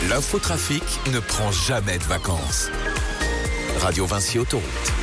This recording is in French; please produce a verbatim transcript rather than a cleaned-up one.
L'infotrafic ne prend jamais de vacances. Radio Vinci Autoroute.